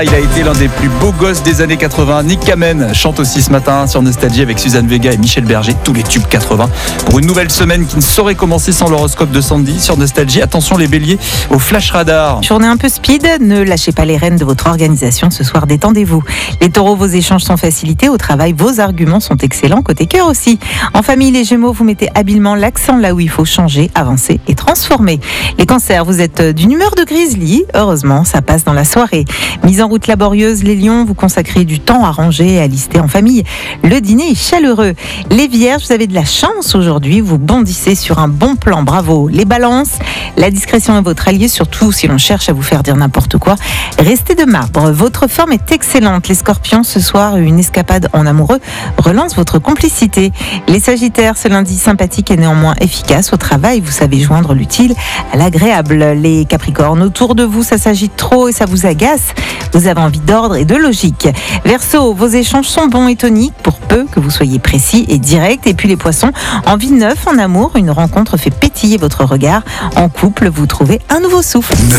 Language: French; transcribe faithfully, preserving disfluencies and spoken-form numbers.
Il a été l'un des plus beaux gosses des années quatre-vingts. Nick Kamen chante aussi ce matin sur Nostalgie avec Suzanne Vega et Michel Berger, tous les tubes quatre-vingts. Pour une nouvelle semaine qui ne saurait commencer sans l'horoscope de Sandy sur Nostalgie. Attention les béliers au flash radar. Journée un peu speed, ne lâchez pas les rênes de votre organisation ce soir, détendez-vous. Les taureaux, vos échanges sont facilités. Au travail, vos arguments sont excellents. Côté cœur aussi. En famille, les gémeaux, vous mettez habilement l'accent là où il faut changer, avancer et transformer. Les cancers, vous êtes d'une humeur de grizzly. Heureusement, ça passe dans la soirée. Mise en route laborieuse, les lions, vous consacrez du temps à ranger et à lister en famille. Le dîner est chaleureux. Les vierges, vous avez de la chance aujourd'hui, vous bondissez sur un bon plan, bravo. Les balances, la discrétion est votre allié, surtout si l'on cherche à vous faire dire n'importe quoi. Restez de marbre, votre forme est excellente. Les scorpions, ce soir, une escapade en amoureux relance votre complicité. Les sagittaires, ce lundi sympathique et néanmoins efficace. Au travail, vous savez joindre l'utile à l'agréable. Les capricornes, autour de vous, ça s'agite trop et ça vous agace. Vous avez envie d'ordre et de logique. Verseau, vos échanges sont bons et toniques pour peu que vous soyez précis et direct. Et puis les poissons, envie neuf en amour, une rencontre fait pétiller votre regard. En couple, vous trouvez un nouveau souffle.